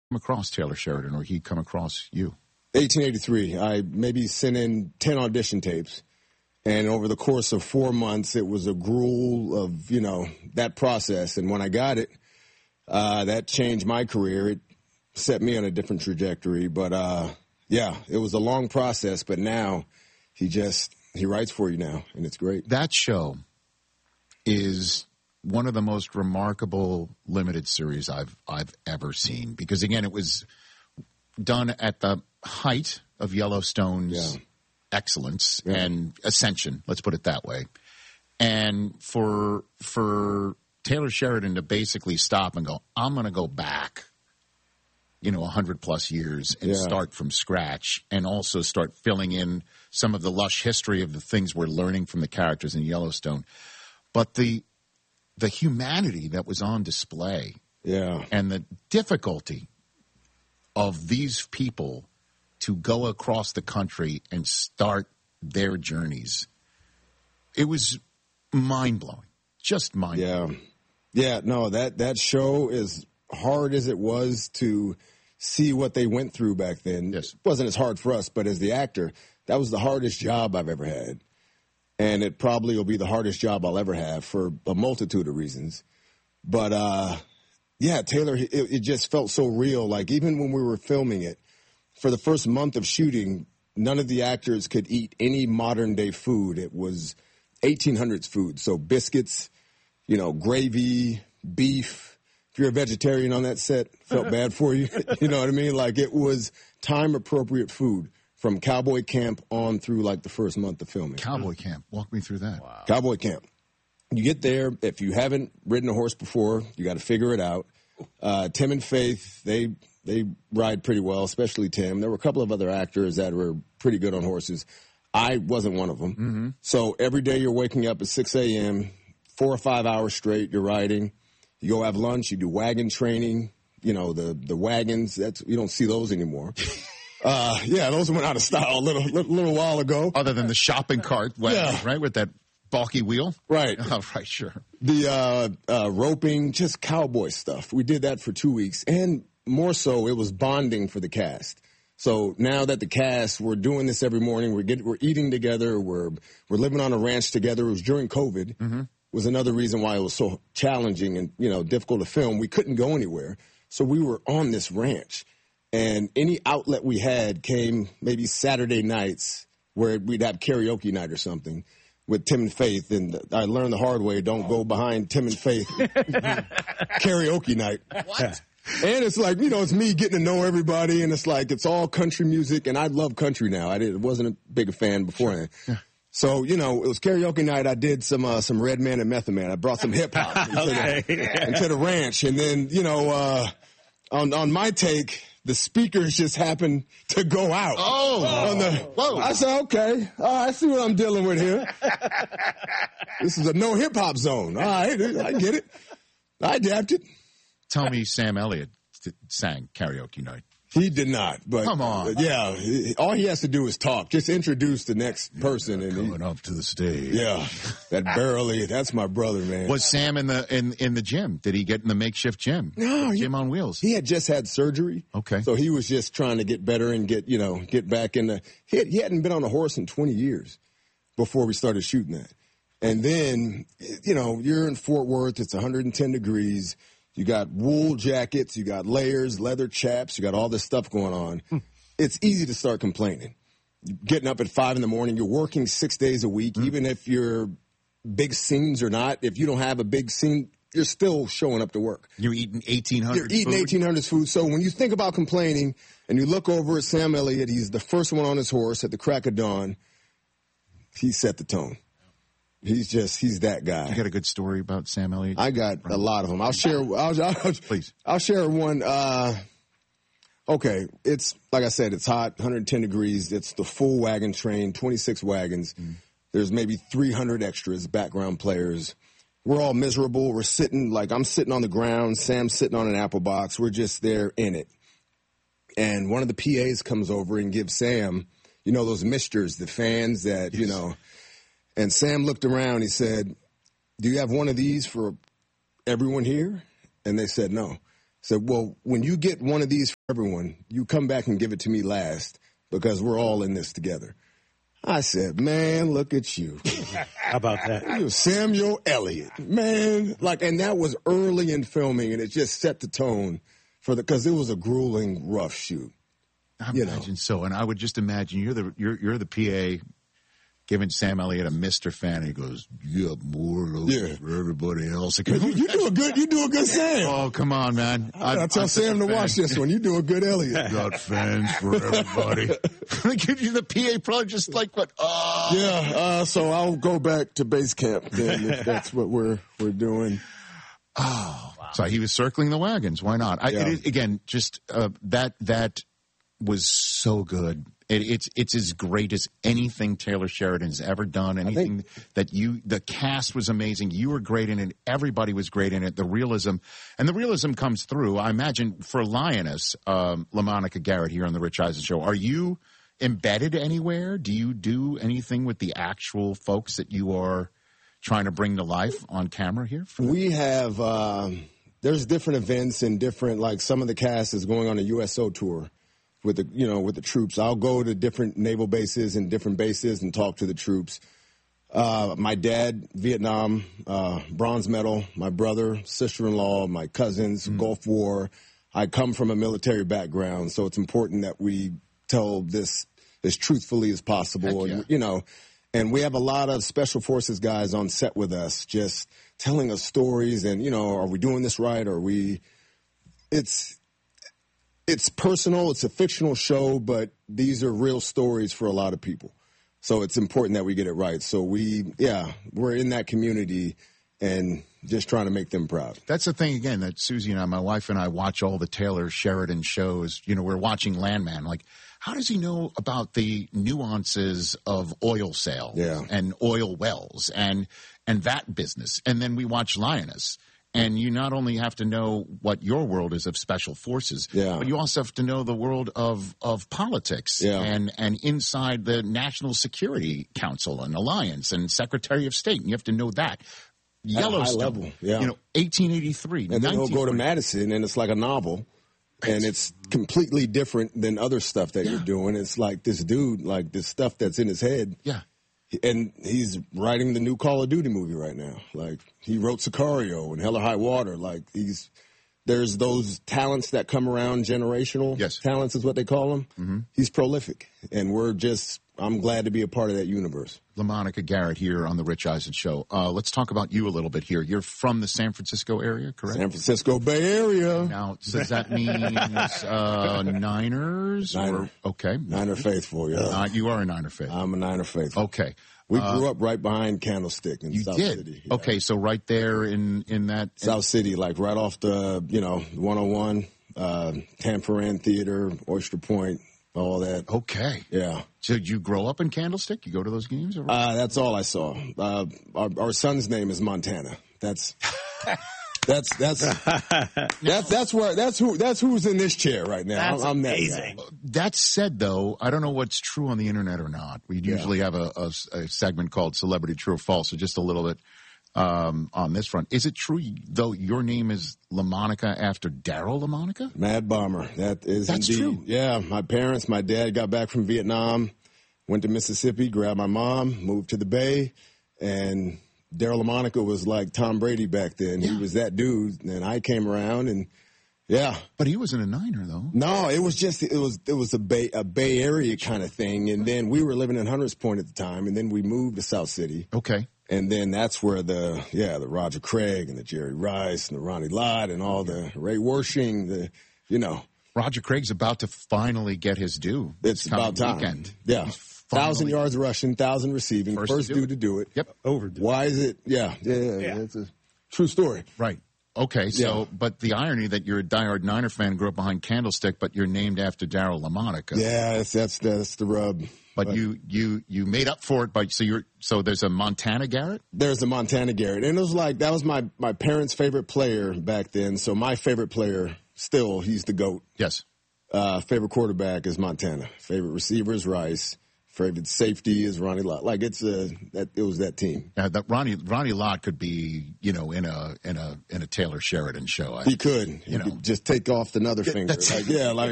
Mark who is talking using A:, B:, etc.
A: come across Taylor Sheridan, or he come across you?
B: 1883. I maybe sent in 10 audition tapes. And over the course of 4 months, it was a gruel of, that process. And when I got it, that changed my career. It set me on a different trajectory. But, it was a long process. But now he writes for you now, and it's great.
A: That show is one of the most remarkable limited series I've ever seen. Because, again, it was done at the height of Yellowstone's excellence and ascension, let's put it that way. And for Taylor Sheridan to basically stop and go, I'm going to go back, 100 plus years and start from scratch, and also start filling in some of the lush history of the things we're learning from the characters in Yellowstone. But the humanity that was on display and the difficulty of these people to go across the country and start their journeys. It was mind-blowing. Just mind-blowing.
B: Yeah, no, that show, as hard as it was to see what they went through back then, it wasn't as hard for us, but as the actor, that was the hardest job I've ever had. And it probably will be the hardest job I'll ever have for a multitude of reasons. But, Taylor, it just felt so real. Like, even when we were filming it, for the first month of shooting, none of the actors could eat any modern-day food. It was 1800s food, so biscuits, gravy, beef. If you're a vegetarian on that set, felt bad for you. You know what I mean? Like, it was time-appropriate food from Cowboy Camp on through, like, the first month of filming.
A: Cowboy Camp. Walk me through that.
B: Wow. Cowboy Camp. You get there. If you haven't ridden a horse before, you got to figure it out. Tim and Faith, they ride pretty well, especially Tim. There were a couple of other actors that were pretty good on horses. I wasn't one of them. Mm-hmm. So every day you're waking up at 6 a.m., 4 or 5 hours straight, you're riding. You go have lunch, you do wagon training. The wagons, you don't see those anymore. Those went out of style a little while ago.
A: Other than the shopping cart wagons, right, with that bulky wheel?
B: Right.
A: Oh, right, sure.
B: The roping, just cowboy stuff. We did that for 2 weeks. And more so, it was bonding for the cast. So now that the cast, we're doing this every morning, we're eating together, we're living on a ranch together. It was during COVID. Mm-hmm. Was another reason why it was so challenging and, difficult to film. We couldn't go anywhere. So we were on this ranch. And any outlet we had came maybe Saturday nights where we'd have karaoke night or something with Tim and Faith. And I learned the hard way, don't go behind Tim and Faith karaoke night.
A: What?
B: And it's like, it's me getting to know everybody, and it's like, it's all country music, and I love country now. Wasn't a big fan beforehand. Yeah. So, it was karaoke night. I did some Red Man and Method Man. I brought some hip-hop into the ranch. And then, on my take, the speakers just happened to go out.
A: Whoa.
B: I said, okay, I see what I'm dealing with here. This is a no hip-hop zone. All right, I get it. I adapted.
A: Tell me Sam Elliott sang karaoke night.
B: He did not, but
A: come on.
B: All he has to do is talk. Just introduce the next person, and
A: going up to the stage.
B: Yeah, that barely. That's my brother, man.
A: Was Sam in the gym? Did he get in the makeshift gym?
B: No,
A: gym on wheels.
B: He had just had surgery.
A: Okay,
B: so he was just trying to get better and get back in the. He hadn't been on a horse in 20 years before we started shooting that, and then you're in Fort Worth. It's 110 degrees. You got wool jackets, you got layers, leather chaps, you got all this stuff going on. It's easy to start complaining. You're getting up at 5 a.m, you're working 6 days a week, even if you're big scenes or not. If you don't have a big scene, you're still showing up to work.
A: You're eating 1,800
B: You're eating 1,800 food. So when you think about complaining and you look over at Sam Elliott, he's the first one on his horse at the crack of dawn. He set the tone. He's that guy.
A: You got a good story about Sam Elliott?
B: I got a lot of them. I'll share.
A: Please.
B: I'll share one. Okay, it's like I said, it's hot, 110 degrees. It's the full wagon train, 26 wagons. There's maybe 300 extras, background players. We're all miserable. We're sitting, I'm sitting on the ground. Sam's sitting on an apple box. We're just there in it. And one of the PAs comes over and gives Sam, those misters, the fans that, And Sam looked around. He said, do you have one of these for everyone here? And they said no. Said, well, when you get one of these for everyone, you come back and give it to me last because we're all in this together. I said, man, look at you.
C: How about that?
B: You're Samuel Elliott, man. And that was early in filming, and it just set the tone because it was a grueling, rough shoot.
A: I imagine so, and I would just imagine you're the PA giving Sam Elliott a Mr. Fan, and he goes, "You have more of those for everybody else."
B: You do a good Sam.
A: Oh, come on, man!
B: I tell Sam to watch this one. You do a good Elliott.
A: Got fans for everybody. They give you the PA probably just like what?
B: So I'll go back to base camp then if that's what we're doing.
A: Oh, wow. So he was circling the wagons. Why not? That was so good. It's as great as anything Taylor Sheridan has ever done. The cast was amazing. You were great in it. Everybody was great in it. The realism comes through. I imagine for Lioness, LaMonica Garrett here on the Rich Eisen Show. Are you embedded anywhere? Do you do anything with the actual folks that you are trying to bring to life on camera here?
B: We have, there's different events and different, some of the cast is going on a USO tour with the troops. I'll go to different naval bases and different bases and talk to the troops. My dad, Vietnam, bronze medal, my brother, sister-in-law, my cousins, Gulf War. I come from a military background, so it's important that we tell this as truthfully as possible.
A: Heck yeah.
B: And we have a lot of Special Forces guys on set with us just telling us stories and, are we doing this right? It's personal. It's a fictional show, but these are real stories for a lot of people. So it's important that we get it right. So we're in that community and just trying to make them proud.
A: That's the thing, again, that Susie and I, my wife and I, watch all the Taylor Sheridan shows. We're watching Landman. How does he know about the nuances of oil sales and oil wells and that business? And then we watch Lioness. And you not only have to know what your world is of special forces, but you also have to know the world of politics and inside the National Security Council and Alliance and Secretary of State. And you have to know that. Yellowstone,
B: level,
A: 1883.
B: And then he'll go to Madison, and it's like a novel. And it's completely different than other stuff that you're doing. It's like this dude, this stuff that's in his head.
A: Yeah.
B: And he's writing the new Call of Duty movie right now. He wrote Sicario and Hell or High Water. There's those talents that come around, generational talents is what they call them. Mm-hmm. He's prolific. And I'm glad to be a part of that universe.
A: LaMonica Garrett here on the Rich Eisen Show. Let's talk about you a little bit here. You're from the San Francisco area, correct?
B: San Francisco Bay Area.
A: Now, does that mean Niners?
B: Niner.
A: Okay.
B: Niner faithful, yeah.
A: You are a Niner faithful.
B: I'm a Niner faithful.
A: Okay.
B: We grew up right behind Candlestick in South City.
A: Yeah. Okay, so right there in that...
B: South City, right off the, 101, Tanforan Theater, Oyster Point, all that.
A: Okay.
B: Yeah.
A: So did you grow up in Candlestick? You go to those games?
B: That's all I saw. Our son's name is Montana. That's who's in this chair right now. I'm amazing.
A: That said, though, I don't know what's true on the internet or not. We usually have a segment called Celebrity True or False, so just a little bit on this front. Is it true, though, your name is LaMonica after Daryle LaMonica?
B: Mad Bomber. That's indeed
A: true.
B: Yeah, my dad got back from Vietnam, went to Mississippi, grabbed my mom, moved to the Bay, and Daryle LaMonica was like Tom Brady back then. Yeah. He was that dude, and I came around, and
A: But he wasn't a Niner, though.
B: No, it was a Bay Area kind of thing, and then we were living in Hunters Point at the time, and then we moved to South City.
A: Okay.
B: And then that's where the Roger Craig and the Jerry Rice and the Ronnie Lott and all the Ray Wersching,
A: Roger Craig's about to finally get his due.
B: It's about time.
A: Weekend.
B: Yeah. 1,000 yards rushing, 1,000 receiving. First dude to do it.
A: Yep.
C: Overdue.
B: Why is it? Yeah. It's a true story.
A: Right. Okay. So, but the irony that you're a diehard Niner fan, grew up behind Candlestick, but you're named after Daryle LaMonica.
B: Yeah, that's the rub.
A: But you made up for it. So there's a Montana Garrett?
B: There's a Montana Garrett. And it was that was my parents' favorite player back then. So my favorite player, still, he's the GOAT.
A: Yes.
B: Favorite quarterback is Montana. Favorite receiver is Rice. favorite safety is Ronnie Lott. Like it was that team.
A: That Ronnie Lott could be, in a Taylor Sheridan show.
B: He could, could just take off another finger.